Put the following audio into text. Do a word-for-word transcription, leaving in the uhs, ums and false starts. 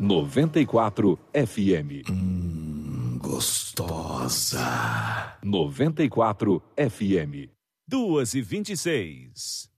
noventa e quatro F M. Hum, gostosa. noventa e quatro F M. duas e vinte e seis.